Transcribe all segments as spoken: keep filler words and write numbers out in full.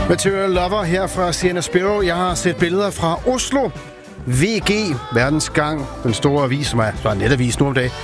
Material Lover her fra Sienna Sparrow. Jeg har set billeder fra Oslo. V G, Verdens Gang, den store avis, som er, er en netavis nu om dagen,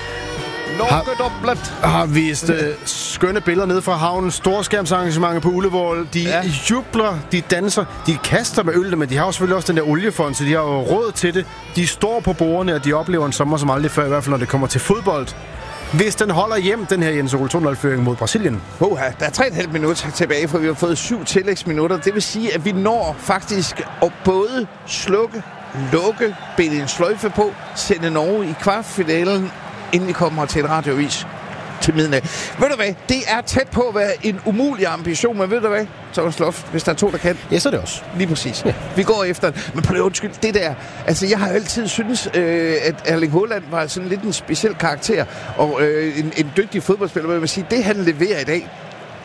har, har vist øh, skønne billeder ned fra havnen. Storskærmsarrangementer på Ullevål. De ja. jubler, de danser, de kaster med øl, men de har jo selvfølgelig også den der oliefond, så de har jo råd til det. De står på bordene, og de oplever en sommer som aldrig før, i hvert fald når det kommer til fodbold. Hvis den holder hjem, den her Jens Ole to nul-føring mod Brasilien. Oha, der er tre komma fem minutter tilbage, for vi har fået syv tillægsminutter. Det vil sige, at vi når faktisk at både slukke, lukke, binde en sløjfe på, sende Norge i kvartfinalen, inden vi kommer til et radiovis til midnat. Ved du hvad? Det er tæt på at være en umulig ambition, men ved du hvad? Thomas Loft, hvis der er to, der kan. Ja, så er det også. Lige præcis. Ja. Vi går efter det. Men på det undskyld, det der... Altså, jeg har altid syntes, øh, at Erling Haaland var sådan lidt en speciel karakter, og øh, en, en dygtig fodboldspiller. Men jeg vil sige, det han leverer i dag...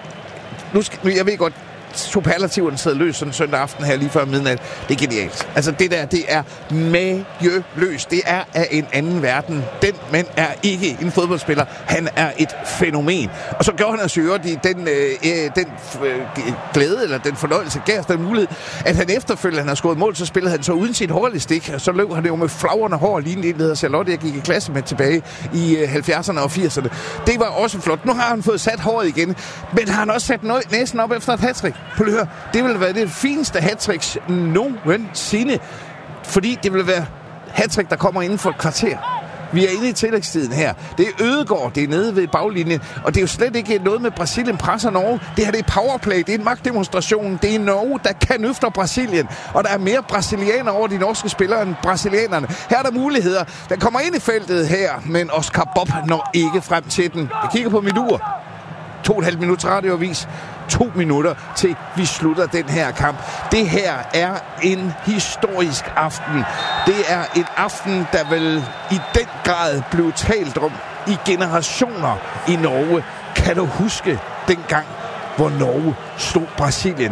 Nu, skal, nu jeg ved godt, superlativerne sidder løs sådan søndag aften her lige før midnat. Det er genialt. Altså det der, det er magieløst. Det er af en anden verden. Den mand er ikke en fodboldspiller. Han er et fænomen. Og så gjorde han altså øvrigt i den, øh, den øh, glæde, eller den fornøjelse, gav os den mulighed, at han efterfølgende, han har scoret mål, så spillede han så uden sit hårlistik, og så løb han jo med flagrende hår, lignende en, der hedder Charlotte, jeg gik i klasse med tilbage i øh, halvfjerdserne og firserne. Det var også flot. Nu har han fået sat håret igen, men har han også sat nø- næsen op efter et hattrick. På det, høre, det vil være det fineste hattricks nogensinde, fordi det vil være hattrick, der kommer inden for et kvarter. Vi er inde i tillægstiden her. Det er Ødegaard, det er nede ved baglinjen, og det er jo slet ikke noget med Brasilien presser Norge. Det her det er powerplay, det er en magtdemonstration. Det er Norge, der kan øfter Brasilien, og der er mere brasilianer over de norske spillere end brasilianerne. Her er der muligheder. Den kommer ind i feltet her, men Oscar Bob når ikke frem til den. Jeg kigger på mit ur. To og et halvt minut radioavis. To minutter til vi slutter den her kamp. Det her er en historisk aften. Det er en aften, der vil i den grad blive talt om i generationer i Norge. Kan du huske dengang, hvor Norge slog Brasilien?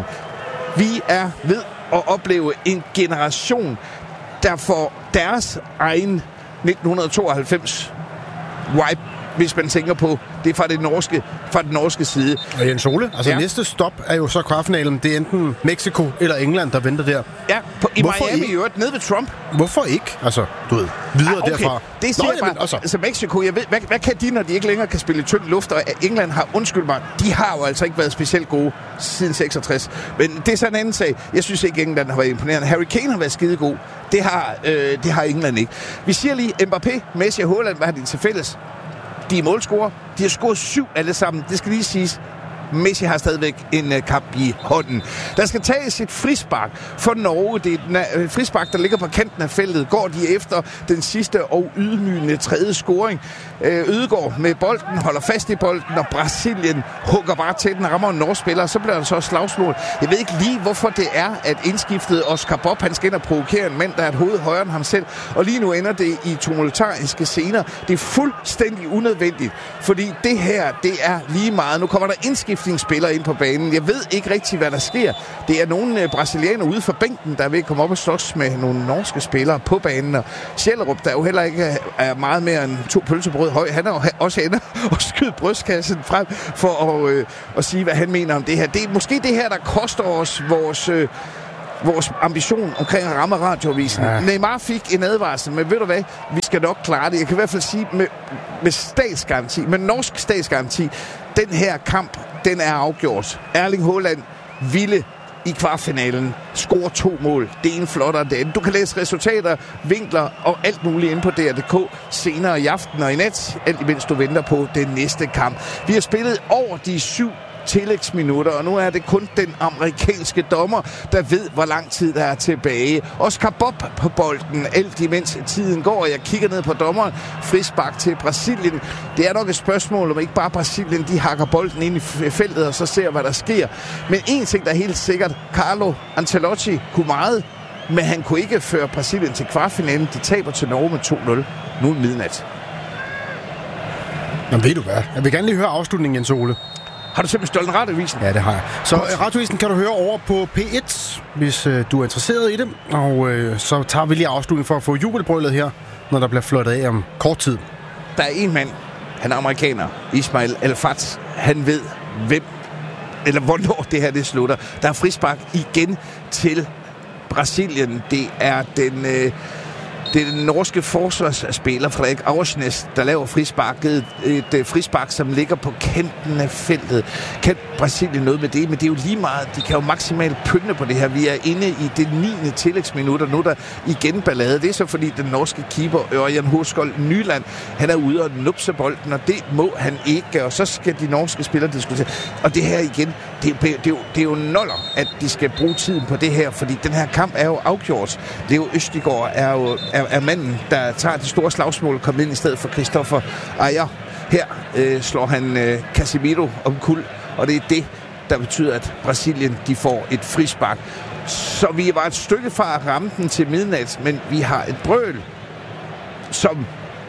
Vi er ved at opleve en generation, der får deres egen nitten tooghalvfems wipe, hvis man tænker på det fra, det norske, fra den norske side. Og Jens Ole, altså ja. Næste stop er jo så kvartfinalen. Det er enten Mexico eller England, der venter der. Ja, på, i Hvorfor Miami ikke? i øvrigt, nede ved Trump. Hvorfor ikke? Altså, du ved, videre ah, okay. derfra. Det siger Nå, jeg bare. Jamen, altså. altså Mexico, jeg ved, hvad, hvad kan de, når de ikke længere kan spille i tynd luft? Og England har, undskyld mig, de har jo altså ikke været specielt gode siden seksogtres. Men det er sådan en anden sag. Jeg synes ikke, England har været imponerende. Harry Kane har været skide god. Det har, øh, det har England ikke. Vi siger lige, Mbappé, Messi og Haaland, hvad har de til fælles? De er målscorer. De har scoret syv alle sammen. Det skal lige siges. Messi har stadigvæk en uh, kamp i hånden. Der skal tages et frispark for Norge. Det er et uh, frispark, der ligger på kanten af feltet. Går de efter den sidste og ydmygende tredje scoring. Uh, Ødegaard med bolden, holder fast i bolden, og Brasilien hugger bare til den, rammer en norsk spiller, så bliver der så slagsmål. Jeg ved ikke lige, hvorfor det er, at indskiftet Oscar Bob, han skal ind og provokere en mand, der er et hoved højere end ham selv. Og lige nu ender det i tumultariske scener. Det er fuldstændig unødvendigt, fordi det her, det er lige meget. Nu kommer der indskift spiller ind på banen. Jeg ved ikke rigtig, hvad der sker. Det er nogle uh, brasilianer ude for bænken, der vil komme op og slås med nogle norske spillere på banen. Og Sjællerup, der jo heller ikke er meget mere end to pølsebrød høj, han er jo også ender og skyder brystkassen frem for at, øh, at sige, hvad han mener om det her. Det er måske det her, der koster os vores... Øh, vores ambition omkring at ramme radioavisen. Ja. Neymar fik en advarsel, men ved du hvad? Vi skal nok klare det. Jeg kan i hvert fald sige med, med statsgaranti, med norsk statsgaranti, den her kamp, den er afgjort. Erling Haaland ville i kvartfinalen score to mål. Det ene flottere end det andet. Du kan læse resultater, vinkler og alt muligt inde på D R punktum D K senere i aften og i nat, alt imens du venter på den næste kamp. Vi har spillet over de syv tillægsminutter, og nu er det kun den amerikanske dommer, der ved, hvor lang tid der er tilbage. Oscar Bob på bolden, alt imens tiden går, og jeg kigger ned på dommeren. Frispark til Brasilien. Det er nok et spørgsmål, om ikke bare Brasilien, de hakker bolden ind i feltet, og så ser, hvad der sker. Men en ting, der er helt sikkert, Carlo Ancelotti kunne meget, men han kunne ikke føre Brasilien til kvartfinalen. De taber til Norge med to nul. Nu er midnat. Jamen ved du hvad? Jeg vil gerne lige høre afslutningen, Jens Ole. Har du simpelthen stjålet radioavisen? Ja, det har jeg. Så uh, radioavisen kan du høre over på P et, hvis uh, du er interesseret i det. Og uh, så tager vi lige afslutningen for at få jubelbrølet her, når der bliver flottet af om kort tid. Der er en mand, han er amerikaner, Ismail El-Fat. Han ved, hvem eller hvornår det her det slutter. Der er frispark igen til Brasilien. Det er den... Øh, Det er den norske forsvarsspiller, Frederik Aursnes, der laver frisparket. Et, et frispark, som ligger på kanten af feltet. Kan Brasilien noget med det? Men det er jo lige meget. De kan jo maksimalt pynte på det her. Vi er inde i det niende tillægsminut, og nu er der igen ballade. Det er så fordi den norske keeper, Ørjan Hoskold Nyland, han er ude og nupse bolden, og det må han ikke. Og så skal de norske spillere diskutere. Og det her igen, det er, det er, jo, det er jo noller, at de skal bruge tiden på det her, fordi den her kamp er jo afgjort. Leo Østigård er jo er, er manden, der tager de store slagsmål, kom ind i stedet for Christopher Ajer. Her øh, slår han øh, Casemiro om kul, og det er det, der betyder, at Brasilien de får et frispark. Så vi var et stykke fra at ramme den til midnat, men vi har et brøl, som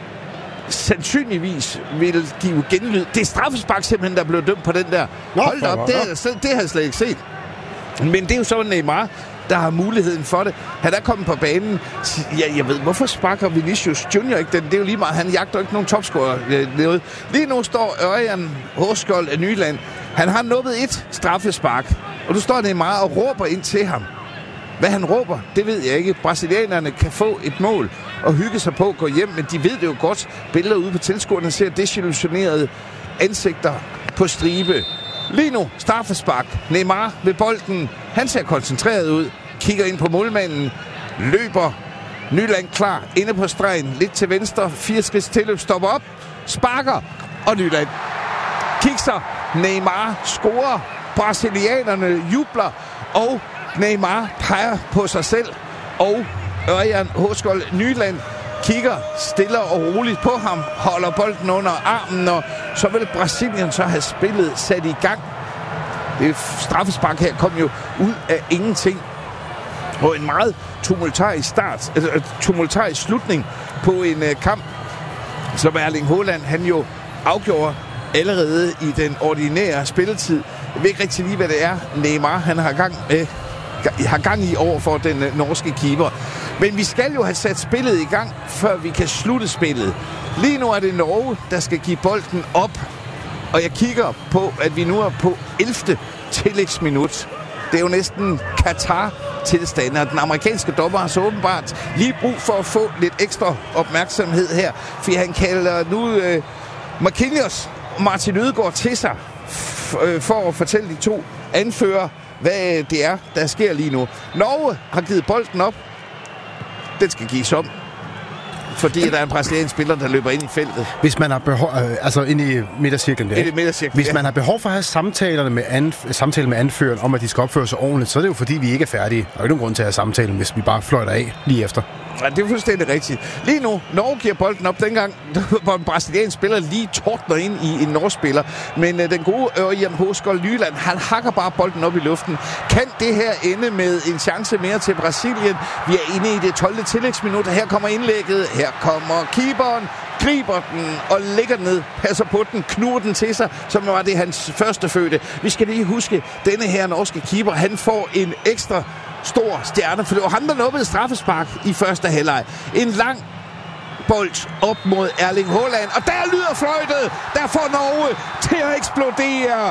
sandsynligvis vil give genlyd. Det er straffespark simpelthen, der blev dømt på den der. Nå, hold da op, det, det, det har jeg slet ikke set. Men det er jo så Neymar, der har muligheden for det. Han er kommet på banen. Ja, jeg ved, hvorfor sparker Vinicius Junior ikke den? Det er jo lige meget. Han jagter ikke nogen topscorer. Lige nu står Ørjan Hoskold af Nyland. Han har nubbet et straffespark. Og nu står Neymar og råber ind til ham. Hvad han råber, det ved jeg ikke. Brasilianerne kan få et mål og hygge sig på at gå hjem, men de ved det jo godt. Billeder ude på tilskuerne ser desillusionerede ansigter på stribe. Lige nu, straffespark. Neymar ved bolden. Han ser koncentreret ud. Kigger ind på målmanden. Løber. Nyland klar. Inde på stregen. Lidt til venstre. Fire skridt tilløb. Stopper op. Sparker. Og Nyland kigger. Neymar scorer. Brasilianerne jubler. Og Neymar peger på sig selv. Og Ørjan Hoskold Nyland kigger stille og roligt på ham, holder bolden under armen, og så vil Brasilien så have spillet sat i gang. Det straffespark her kom jo ud af ingenting. Og en meget tumultarisk start, altså tumultarisk slutning på en uh, kamp, som Erling Haaland, han jo afgjorde allerede i den ordinære spilletid. Jeg ved ikke rigtig lige, hvad det er, Neymar han har gang med har gang i over for den uh, norske keeper. Men vi skal jo have sat spillet i gang, før vi kan slutte spillet. Lige nu er det Norge, der skal give bolden op. Og jeg kigger på, at vi nu er på ellevte tillægsminut. Det er jo næsten Katar-tilstande, og den amerikanske dommer har så åbenbart lige brug for at få lidt ekstra opmærksomhed her. For han kalder nu øh, Marquinhos og Martin Ødegaard til sig f- øh, for at fortælle de to anfører, hvad det er, der sker lige nu. Norge har givet bolden op. Den skal gives om, fordi der er en brasiliansk spiller, der løber ind i feltet. Hvis man har behov, øh, altså ind i midtercirklen der. Ind i midtercirklen, Hvis ja. man har behov for at have samtalerne med anf- samtale med anføreren om, at de skal opføre sig ordentligt, så er det jo fordi, vi ikke er færdige. Der er ikke nogen grund til at have samtalen, hvis vi bare fløjter af lige efter. Ja, det er fuldstændig rigtigt. Lige nu, Norge giver bolden op dengang, hvor en brasiliansk spiller lige tordner ind i en norsk spiller. Men øh, den gode Ørjan Hoskold Nyland, han hakker bare bolden op i luften. Kan det her ende med en chance mere til Brasilien? Vi er inde i det tolvte tillægsminut. Her kommer indlægget. Her kommer keeperen. Griber den og lægger ned, passer på den, knuger den til sig, som var det hans første fødte. Vi skal lige huske, denne her norske keeper, han får en ekstra stor stjerne, for det var ham, der nubbede straffespark i første halvleg. En lang bold op mod Erling Haaland, og der lyder fløjtet, der får Norge til at eksplodere.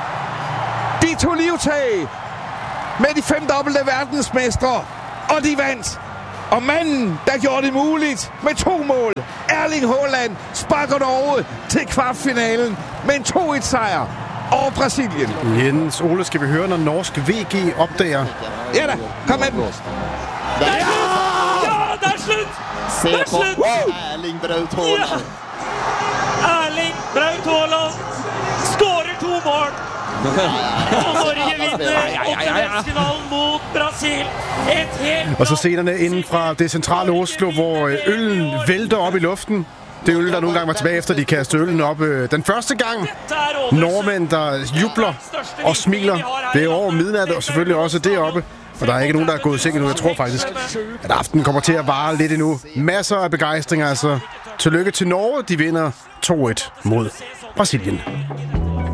De tog livtag med de fem dobbelte verdensmestre, og de vandt. Og manden, der gjorde det muligt med to mål, Erling Haaland, sparker Norge til kvartfinalen med en to et sejr over Brasilien. Jens Ole, skal vi høre, når norsk V G opdager? Ja da, kom med den. Det er slut! Ja, det er slut! Se det er på slut! Erling Braut Haaland. Ja. Erling Braut Haaland skårer to mål. Og Norge vinner åttendedelsfinalen mot Brasil. Et helt... Og så scenerne inden fra det centrale Oslo, hvor øllen vælter op i luften. Det er øl, der nogle gange var tilbage efter, de kastede øllen op. Den første gang, nordmænd, der jubler og smiler. Det er over midnat, og selvfølgelig også deroppe. Og der er ikke nogen, der er gået i seng endnu. Jeg tror faktisk, at aftenen kommer til at vare lidt endnu. Masser af begejstring, altså. Tillykke til Norge. De vinder to et mod Brasilien.